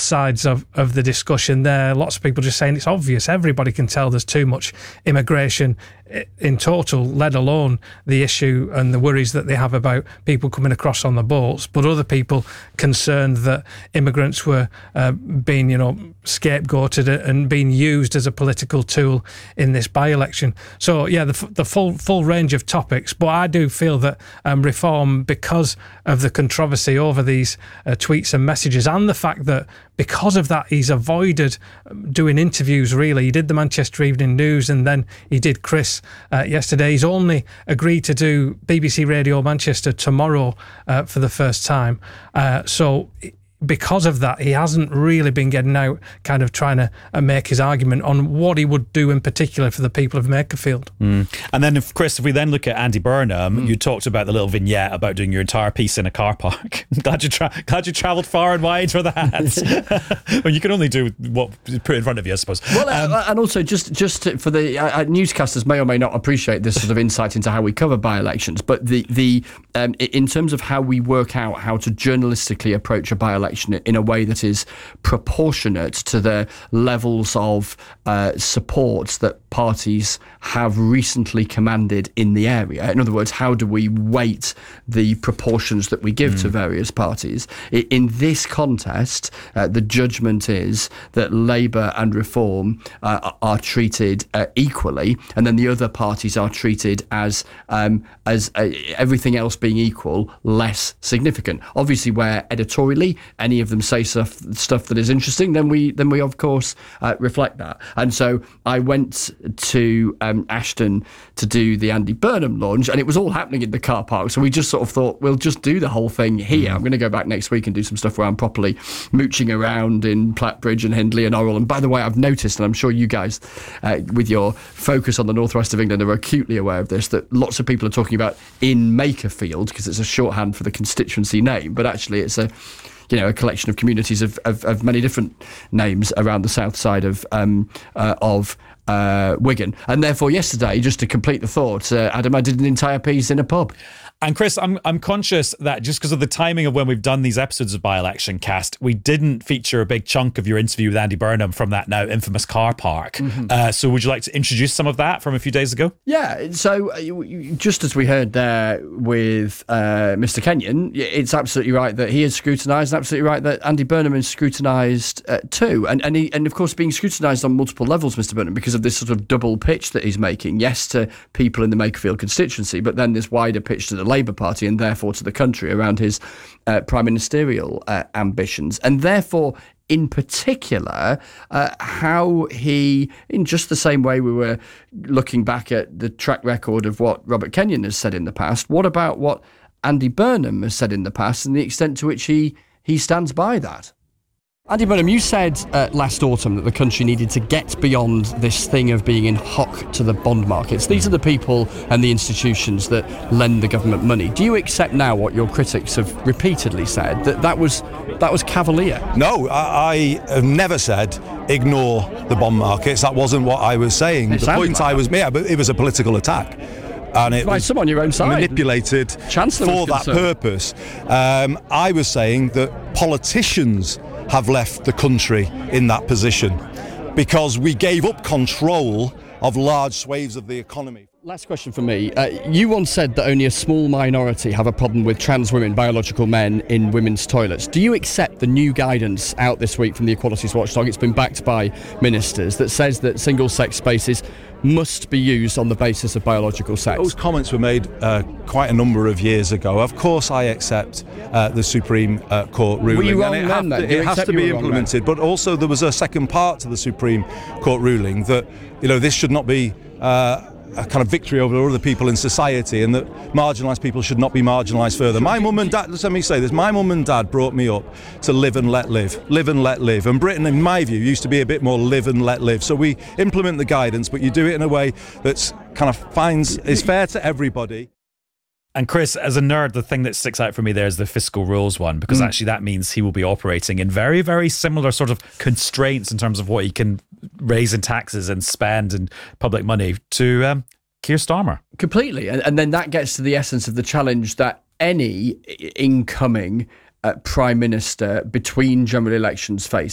sides of the discussion there. Lots of people just saying it's obvious. Everybody can tell there's too much immigration in total, let alone the issue and the worries that they have about people coming across on the boats. But other people concerned that immigrants were being, scapegoated and being used as a political tool in this by-election. So, yeah, the full range of topics. But I do feel that reform, because of the controversy over these tweets and messages, and the fact that because of that he's avoided doing interviews, really. He did the Manchester Evening News and then he did Chris yesterday. He's only agreed to do BBC Radio Manchester tomorrow for the first time. So because of that, he hasn't really been getting out, kind of trying to make his argument on what he would do in particular for the people of Makerfield. And then, if we then look at Andy Burnham, you talked about the little vignette about doing your entire piece in a car park. glad you travelled far and wide for that. Well, you can only do what you put in front of you, I suppose. Well, and also just for the newscasters may or may not appreciate this sort of insight into how we cover by-elections, but the in terms of how we work out how to journalistically approach a by-election in a way that is proportionate to the levels of support that parties have recently commanded in the area. In other words, how do we weight the proportions that we give to various parties? In this contest, the judgment is that Labour and Reform are treated equally, and then the other parties are treated as everything else being equal, less significant. Obviously, where editorially any of them say stuff that is interesting, then we of course reflect that. And so I went to Ashton to do the Andy Burnham launch, and it was all happening in the car park. So we just sort of thought, we'll just do the whole thing here. I'm going to go back next week and do some stuff where I'm properly mooching around in Plattbridge and Hindley and Orrell. And by the way, I've noticed, and I'm sure you guys, with your focus on the northwest of England, are acutely aware of this, that lots of people are talking about in Makerfield because it's a shorthand for the constituency name, but actually it's a collection of communities of many different names around the south side of Wigan. And therefore, yesterday, just to complete the thought, Adam, I did an entire piece in a pub. And Chris, I'm conscious that just because of the timing of when we've done these episodes of By-Election Cast, we didn't feature a big chunk of your interview with Andy Burnham from that now infamous car park. So would you like to introduce some of that from a few days ago? Yeah, so just as we heard there with Mr. Kenyon, it's absolutely right that he is scrutinised, and absolutely right that Andy Burnham is scrutinised too. And of course being scrutinised on multiple levels, Mr. Burnham, because of this sort of double pitch that he's making. Yes, to people in the Makerfield constituency, but then this wider pitch to the Labour Party and therefore to the country around his prime ministerial ambitions. And therefore, in particular, how he, in just the same way we were looking back at the track record of what Robert Kenyon has said in the past, what about what Andy Burnham has said in the past and the extent to which he stands by that? Andy Burnham, you said last autumn that the country needed to get beyond this thing of being in hock to the bond markets. These are the people and the institutions that lend the government money. Do you accept now what your critics have repeatedly said, that was cavalier? No, I have never said ignore the bond markets. That wasn't what I was saying. The point I was making, but it was a political attack. And it was some on your own side manipulated for that purpose. I was saying that politicians have left the country in that position because we gave up control of large swathes of the economy. Last question for me. You once said that only a small minority have a problem with trans women, biological men in women's toilets. Do you accept the new guidance out this week from the Equalities Watchdog? It's been backed by ministers that says that single-sex spaces must be used on the basis of biological sex. Those comments were made quite a number of years ago. Of course I accept the Supreme Court ruling. Were you wrong then? It has to be implemented, but also there was a second part to the Supreme Court ruling that this should not be a kind of victory over other people in society, and that marginalised people should not be marginalised further. My mum and dad, let me say this, my mum and dad brought me up to live and let live. And Britain, in my view, used to be a bit more live and let live. So we implement the guidance, but you do it in a way that's kind of is fair to everybody. And Chris, as a nerd, the thing that sticks out for me there is the fiscal rules one, because actually that means he will be operating in very, very similar sort of constraints in terms of what he can raise in taxes and spend in public money to Keir Starmer. Completely. And then that gets to the essence of the challenge that any incoming Prime Minister between general elections faces.